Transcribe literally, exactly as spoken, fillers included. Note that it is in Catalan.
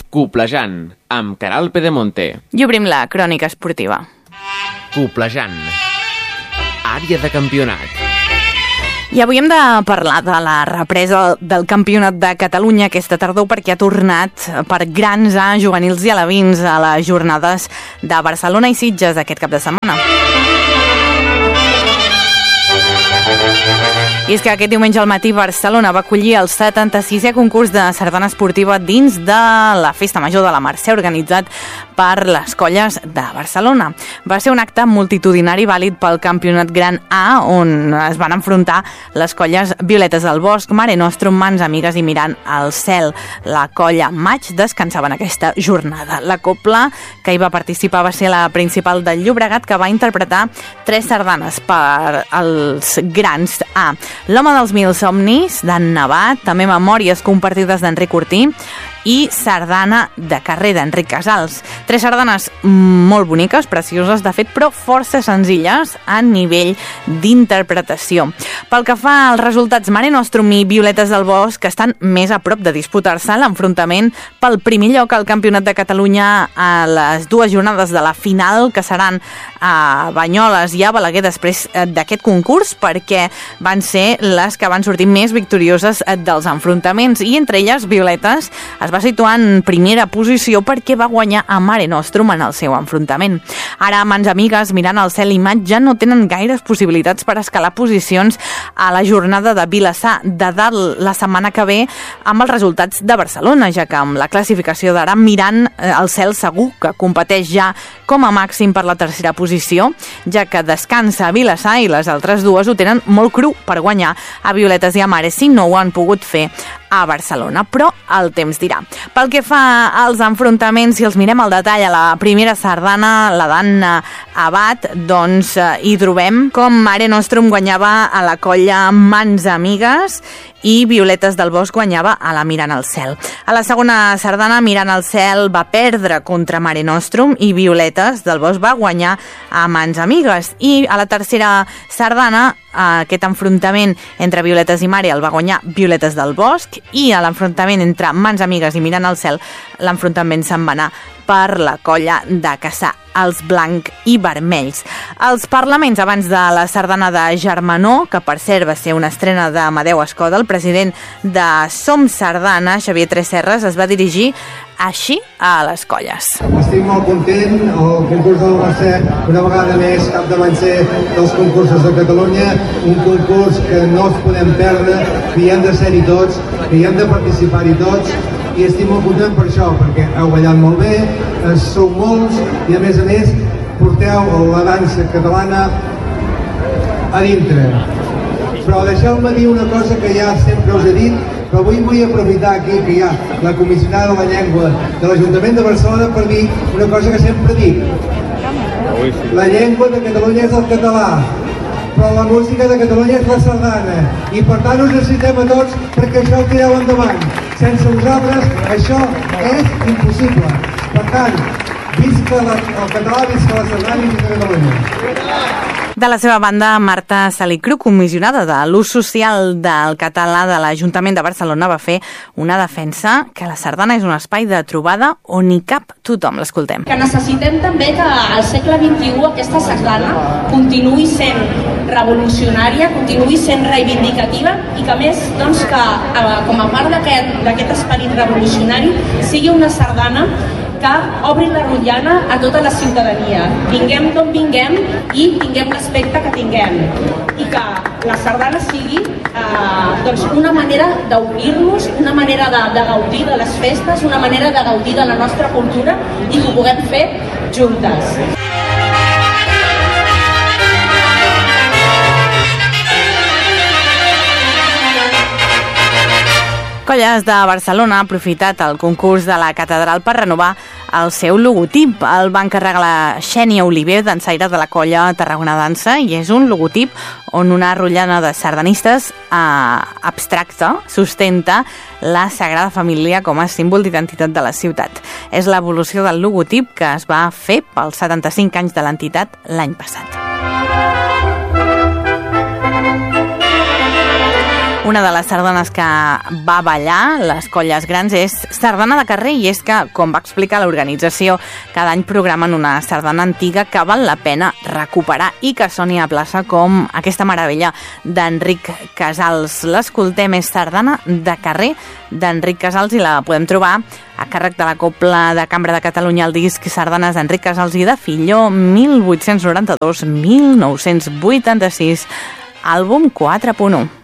Coplejant, amb Caral Pedemonte. I obrim la crònica esportiva. Coplejant, àrea de campionat. I avui hem de parlar de la represa del Campionat de Catalunya aquesta tardor, perquè ha tornat per grans A, juvenils i alevins a les jornades de Barcelona i Sitges aquest cap de setmana. I és que aquest diumenge al matí Barcelona va acollir el setanta-sisè concurs de sardana esportiva dins de la Festa Major de la Mercè, organitzat per les colles de Barcelona. Va ser un acte multitudinari vàlid pel Campionat Gran A, on es van enfrontar les colles Violetes del Bosc, Mare Nostrum, Mans Amigues i Mirant al Cel. La colla Maig descansava en aquesta jornada. La copla que hi va participar va ser la principal del Llobregat, que va interpretar tres sardanes per als grans A. L'home dels mil somnis, d'en Navat, també Memòries compartides d'Enric Ortí i Sardana de carrer d'Enric Casals. Tres sardanes molt boniques, precioses de fet, però força senzilles a nivell d'interpretació. Pel que fa als resultats, Mare Nostrum i Violetes del Bosc estan més a prop de disputar-se l'enfrontament pel primer lloc al Campionat de Catalunya a les dues jornades de la final, que seran a Banyoles i a Balaguer després d'aquest concurs, perquè van ser les que van sortir més victorioses dels enfrontaments, i entre elles Violetes es va situar en primera posició perquè va guanyar a Mare Nostrum en el seu enfrontament. Ara, Mans Amigues, Mirant al Cel i Maig ja no tenen gaires possibilitats per escalar posicions a la jornada de Vilassar de Dalt la setmana que ve amb els resultats de Barcelona, ja que amb la classificació d'ara Mirant al Cel segur que competeix ja com a màxim per la tercera posició, ja que descansa a Vilassar i les altres dues ho tenen molt cru per guanyar a Violetes i a Mare si no ho han pogut fer a Barcelona, però el temps dirà. Pel que fa als enfrontaments, si els mirem al detall, a la primera sardana, la d'Anna Abad, doncs eh, hi trobem com Mare Nostrum guanyava a la colla Mans Amigues i Violetes del Bosc guanyava a la Mirant al Cel. A la segona sardana, Mirant al Cel va perdre contra Mare Nostrum i Violetes del Bosc va guanyar a Mans Amigues. I a la tercera sardana, aquest enfrontament entre Violetes i Mare el va guanyar Violetes del Bosc, i a l'enfrontament entre Mans Amigues i Mirant al Cel l'enfrontament se'n va anar per la colla de Cassà, els blanc i vermells. Els parlaments abans de la sardana de Germanó, que per cert va ser una estrena d'Amadeu Escoda, el president de Som Sardana, Xavier Tresserras, es va dirigir així a les colles. Estic molt content, el concurs de la Mercè una vegada més capdavanter dels concursos de Catalunya, un concurs que no ens podem perdre, que hi hem de ser-hi tots, que hi hem de participar-hi tots, i estic molt content per això, perquè heu ballat molt bé, sou molts i a més a més porteu la dansa catalana a dintre. Però deixeu-me dir una cosa que ja sempre us he dit, però avui vull aprofitar aquí que hi ha la comissionada de la llengua de l'Ajuntament de Barcelona per dir una cosa que sempre dic. La llengua de Catalunya és el català, però la música de Catalunya és la sardana, i per tant us necessitem a tots perquè això ho tireu endavant. Sense vosaltres això és impossible. Per tant, visca la, el català, visca la sardana i visca Catalunya. De la seva banda, Marta Salicru, comissionada de l'ús social del català de l'Ajuntament de Barcelona, va fer una defensa que la sardana és un espai de trobada on hi cap tothom. L'escoltem. Que necessitem també que al segle vint-i-u aquesta sardana continuï sent revolucionària, continuï sent reivindicativa, i que a més, doncs, que com a part d'aquest esperit revolucionari sigui una sardana que obri la rotllana a tota la ciutadania. Vinguem d'on vinguem i tinguem l'aspecte que tinguem. I que la sardana sigui eh, doncs una manera d'unir-nos, una manera de, de gaudir de les festes, una manera de gaudir de la nostra cultura, i que ho puguem fer juntes. Colles de Barcelona ha aprofitat el concurs de la Catedral per renovar el seu logotip. El va encarregar la Xènia Oliver, dansaire de la colla Tarragona Dansa, i és un logotip on una rotllana de sardanistes eh, abstracta sustenta la Sagrada Família com a símbol d'identitat de la ciutat. És l'evolució del logotip que es va fer pels setanta-cinc anys de l'entitat l'any passat. Una de les sardanes que va ballar les colles grans és sardana de carrer, i és que, com va explicar l'organització, cada any programen una sardana antiga que val la pena recuperar i que soni a plaça, com aquesta meravella d'Enric Casals. L'escoltem, és Sardana de carrer d'Enric Casals i la podem trobar a càrrec de la Cobla de Cambra de Catalunya, el disc Sardanes d'Enric Casals i de Filló, mil vuit-cents noranta-dos a mil nou-cents vuitanta-sis, àlbum quatre punt u.